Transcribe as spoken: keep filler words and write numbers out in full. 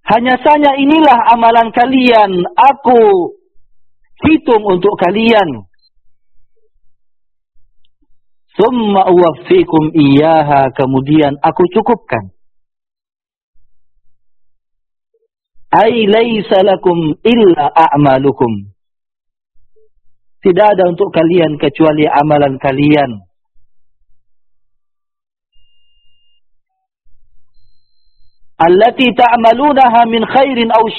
Hanya saja inilah amalan kalian, aku hitung untuk kalian. Summa uwaffikum iyyaha, kemudian aku cukupkan. Ai laisa lakum illa a'malukum. Tidak ada untuk kalian kecuali amalan kalian. Allati ta'malunaha min khairin aw